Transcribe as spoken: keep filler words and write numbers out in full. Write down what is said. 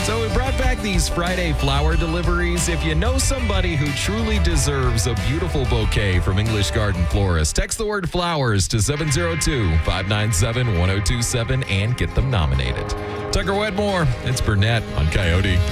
So we brought back these Friday flower deliveries. If you know somebody who truly deserves a beautiful bouquet from English Garden Florist, text the word flowers to seven zero two, five nine seven, one zero two seven and get them nominated. Tucker Wedmore, it's Burnett on Coyote.